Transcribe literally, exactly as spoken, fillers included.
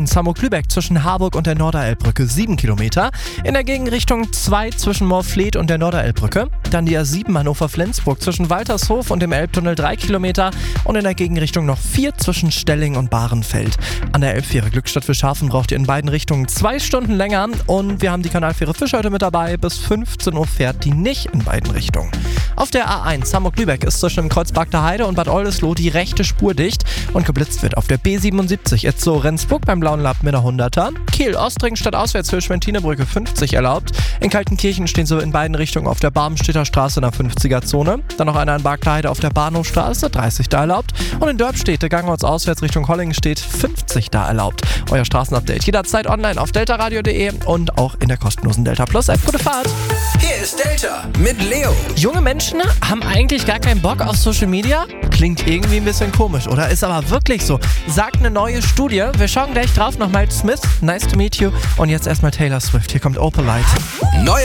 eins Hamburg-Lübeck zwischen Harburg und der Norderelbbrücke sieben Kilometer. In der Gegenrichtung zwei zwischen Moorfleet und der Norderelbbrücke. Dann die A sieben Hannover-Flensburg zwischen Waltershof und dem Elbtunnel drei Kilometer. Und in der Gegenrichtung noch vier zwischen Stelling und Bahrenfeld. An der Elbfähre Glückstadt Fischhafen braucht ihr in beiden Richtungen zwei Stunden länger. Und wir haben die Kanalfähre Fisch heute mit dabei. Bis fünfzehn Uhr fährt die nicht in beiden Richtungen. Auf der A eins Hamburg-Lübeck ist zwischen dem Kreuz Bagda Heide und Bad Oldesloe die rechte Spur dicht und geblitzt wird auf der B siebenundsiebzig Itzehoe-Rendsburg beim Blauen Lapp mit der hunderter. Kiel-Ostring statt Auswärtshöhe Schwentinebrücke fünfzig erlaubt. In Kaltenkirchen stehen so in beiden Richtungen auf der Barmenstädter Straße in der fünfziger-Zone. Dann noch einer in Bagda Heide auf der Bahnhofstraße, dreißig da erlaubt. Und in Dörpstede Gangorts auswärts Richtung Hollingen-Stedt, fünfzig da erlaubt. Euer Straßenupdate jederzeit online auf deltaradio punkt de und auch in der kostenlosen Delta Plus App. Gute Fahrt! Hier ist Delta mit Leo. Junge Menschen haben eigentlich gar keinen Bock auf Social Media? Klingt irgendwie ein bisschen komisch, oder? Ist aber wirklich so. Sagt eine neue Studie. Wir schauen gleich drauf nach Miles Smith. Nice to meet you. Und jetzt erstmal Taylor Swift. Hier kommt Opalite. Neue